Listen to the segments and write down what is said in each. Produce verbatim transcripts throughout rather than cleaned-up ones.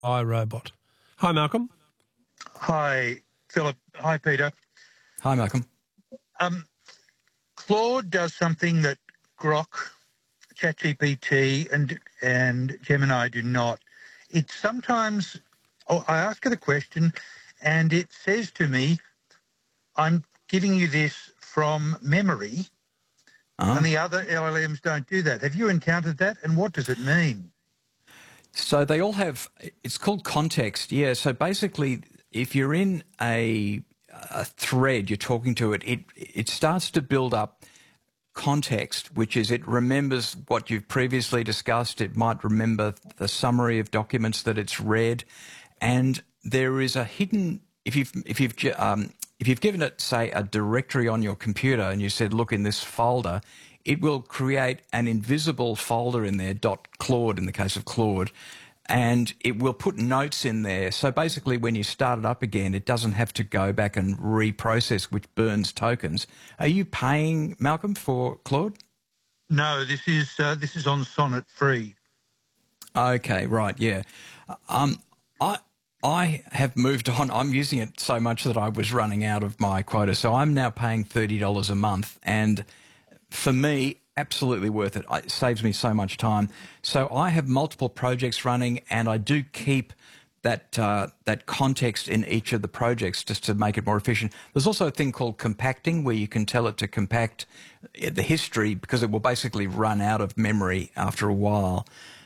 iRobot. Hi, Malcolm. Hi, Philip. Hi, Peter. Hi, Malcolm. Um, Claude does something that Grok, ChatGPT, and and Gemini do not. It sometimes, oh, I ask it a question, and it says to me, "I'm giving you this from memory," uh-huh. and the other L L Ms don't do that. Have you encountered that, and what does it mean? So they all have, it's called context, yeah. So basically, if you're in a, a thread, you're talking to it, it, it starts to build up context, which is it remembers what you've previously discussed. It might remember the summary of documents that it's read. And there is a hidden, if you've, if you've, um, if you've given it, say, a directory on your computer and you said, look in this folder, it will create an invisible folder in there, .claude in the case of Claude, and it will put notes in there. So basically when you start it up again, it doesn't have to go back and reprocess, which burns tokens. Are you paying, Malcolm, for Claude? No, this is uh, this is on Sonnet free. Okay, right, yeah. Um, I... I have moved on. I'm using it so much that I was running out of my quota. So I'm now paying thirty dollars a month. And for me, absolutely worth it. It saves me so much time. So I have multiple projects running, and I do keep that uh, that context in each of the projects just to make it more efficient. There's also a thing called compacting, where you can tell it to compact the history because it will basically run out of memory after a while.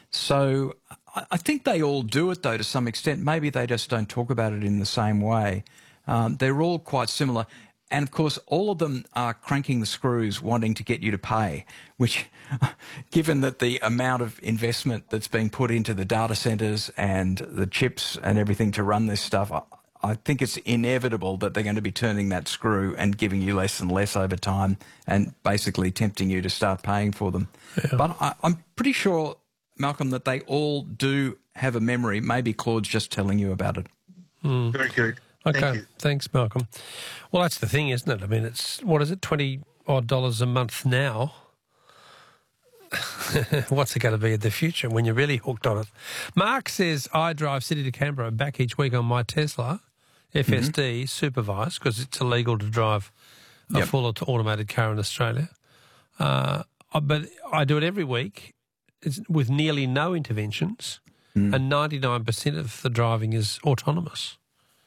So I think they all do it, though, to some extent. Maybe they just don't talk about it in the same way. Um, they're all quite similar. And, of course, all of them are cranking the screws, wanting to get you to pay, which, given that the amount of investment that's being put into the data centres and the chips and everything to run this stuff, I, I think it's inevitable that they're going to be turning that screw and giving you less and less over time and basically tempting you to start paying for them. Yeah. But I, I'm pretty sure, Malcolm, that they all do have a memory. Maybe Claude's just telling you about it. Mm. Very good. Okay, Thank you. Thanks, Malcolm. Well, that's the thing, isn't it? I mean, it's, what is it, twenty odd dollars a month now? What's it going to be in the future when you're really hooked on it? Mark says, I drive City to Canberra back each week on my Tesla, F S D, mm-hmm. supervised, because it's illegal to drive a yep. full automated car in Australia. Uh, but I do it every week with nearly no interventions, mm. and ninety-nine percent of the driving is autonomous.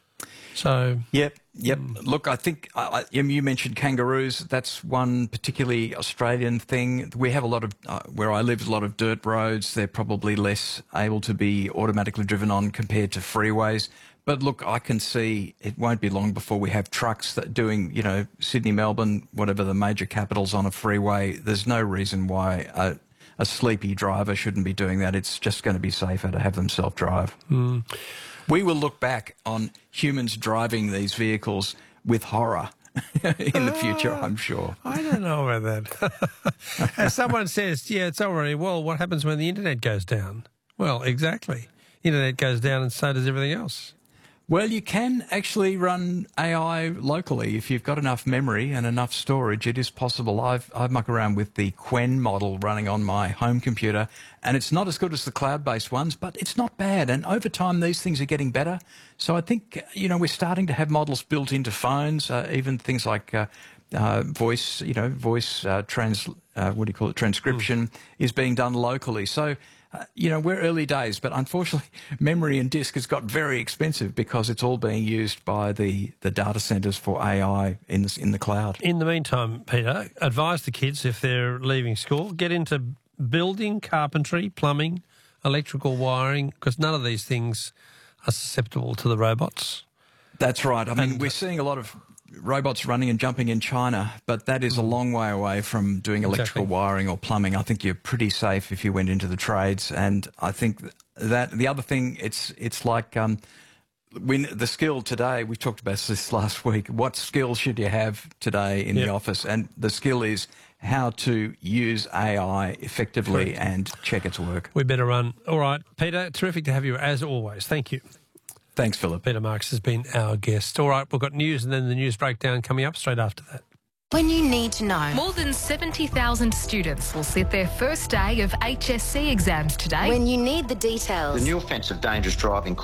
So yep, yep. Mm. Look, I think uh, you mentioned kangaroos. That's one particularly Australian thing. We have a lot of uh, where I live, a lot of dirt roads. They're probably less able to be automatically driven on compared to freeways. But look, I can see it won't be long before we have trucks that doing, you know, Sydney, Melbourne, whatever the major capitals on a freeway. There's no reason why a, a sleepy driver shouldn't be doing that. It's just going to be safer to have them self-drive. Mm. We will look back on humans driving these vehicles with horror in the future, I'm sure. I don't know about that. As someone says, yeah, it's already, well, what happens when the internet goes down? Well, exactly. Internet goes down and so does everything else. Well, you can actually run A I locally. If you've got enough memory and enough storage, it is possible. I've, I've mucked around with the Qwen model running on my home computer, and it's not as good as the cloud-based ones, but it's not bad. And over time, these things are getting better. So I think, you know, we're starting to have models built into phones, uh, even things like uh, uh, voice, you know, voice uh, trans, uh, what do you call it, transcription mm. is being done locally. So, Uh, you know, we're early days, but unfortunately memory and disk has got very expensive because it's all being used by the, the data centres for A I in the, in the cloud. In the meantime, Peter, advise the kids if they're leaving school, get into building, carpentry, plumbing, electrical wiring, because none of these things are susceptible to the robots. That's right. I mean, and, we're seeing a lot of robots running and jumping in China, but that is a long way away from doing electrical exactly. wiring or plumbing. I think you're pretty safe if you went into the trades. And I think that the other thing, it's it's like um, when the skill today, we talked about this last week, what skill should you have today in yep. the office? And the skill is how to use A I effectively Correct. and check its work. We better run. All right, Peter, terrific to have you as always. Thank you. Thanks, Philip. Peter Marks has been our guest. All right, we've got news and then the news breakdown coming up straight after that. When you need to know. More than seventy thousand students will sit their first day of H S C exams today. When you need the details. The new offence of dangerous driving